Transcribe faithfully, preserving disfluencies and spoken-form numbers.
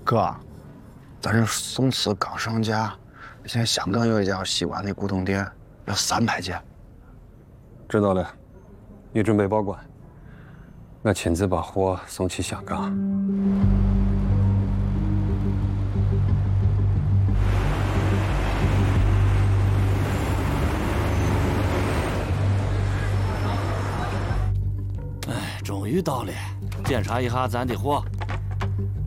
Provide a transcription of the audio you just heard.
哥，咱这宋瓷刚上架，现在香港有一家西关的古董店，要三百件。 知道了，你准备保管，我亲自把货送去香港。 哎，终于到了，检查一下咱的货。